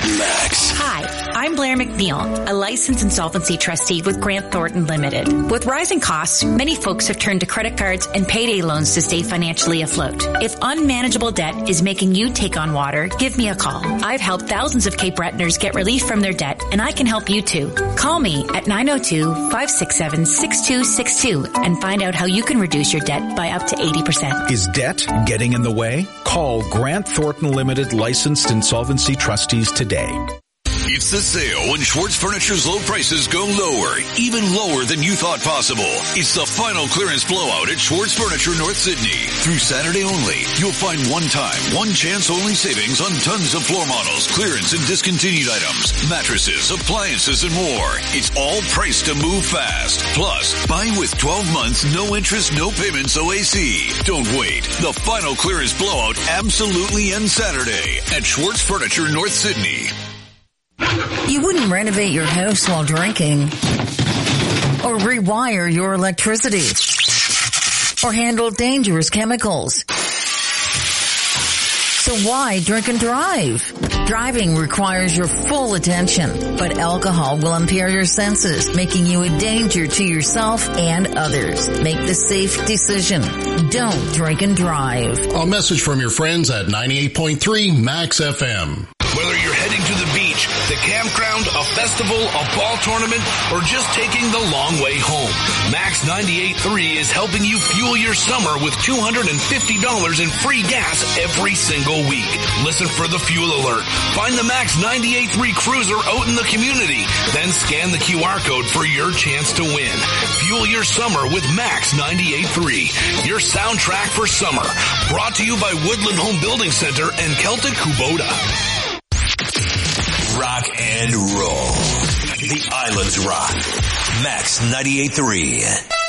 Max. Hi, I'm Blair McNeil, a licensed insolvency trustee with Grant Thornton Limited. With rising costs, many folks have turned to credit cards and payday loans to stay financially afloat. If unmanageable debt is making you take on water, give me a call. I've helped thousands of Cape Bretoners get relief from their debt, and I can help you too. Call me at 902-567-6262 and find out how you can reduce your debt by up to 80%. Is debt getting in the way? Call Grant Thornton Limited licensed insolvency trustees today. It's the sale when Schwartz Furniture's low prices go lower, even lower than you thought possible. It's the final clearance blowout at Schwartz Furniture North Sydney. Through Saturday only, you'll find one-time, one-chance-only savings on tons of floor models, clearance and discontinued items, mattresses, appliances, and more. It's all priced to move fast. Plus, buy with 12 months, no interest, no payments OAC. Don't wait. The final clearance blowout absolutely ends Saturday at Schwartz Furniture North Sydney. You wouldn't renovate your house while drinking, or rewire your electricity, or handle dangerous chemicals. So why drink and drive? Driving requires your full attention, but alcohol will impair your senses, making you a danger to yourself and others. Make the safe decision. Don't drink and drive. A message from your friends at 98.3 Max FM. Whether you're heading to the beach, the campground, a festival, a ball tournament, or just taking the long way home, Max 98.3 is helping you fuel your summer with $250 in free gas every single week. Listen for the fuel alert. Find the Max 98.3 cruiser out in the community. Then scan the QR code for your chance to win. Fuel your summer with Max 98.3. Your soundtrack for summer. Brought to you by Woodland Home Building Center and Celtic Kubota. Rock and roll. The Islands rock. Max 98.3.